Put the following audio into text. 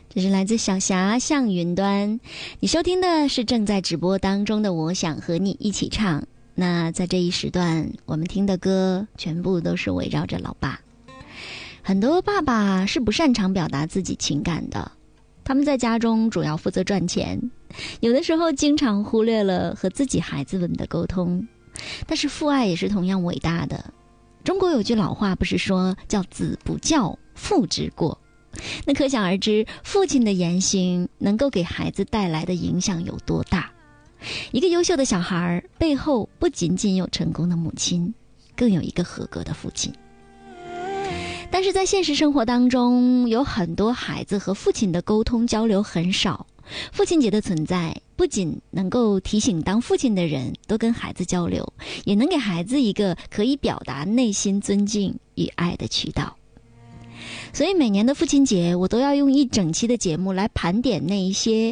这是来自小霞向云端，你收听的是正在直播当中的我想和你一起唱。那在这一时段我们听的歌全部都是围绕着老爸。很多爸爸是不擅长表达自己情感的，他们在家中主要负责赚钱，有的时候经常忽略了和自己孩子们的沟通。但是父爱也是同样伟大的。中国有句老话不是说叫子不教父之过，那可想而知父亲的言行能够给孩子带来的影响有多大。一个优秀的小孩背后不仅仅有成功的母亲，更有一个合格的父亲。但是在现实生活当中，有很多孩子和父亲的沟通交流很少。父亲节的存在不仅能够提醒当父亲的人多跟孩子交流，也能给孩子一个可以表达内心尊敬与爱的渠道。所以每年的父亲节，我都要用一整期的节目来盘点那一些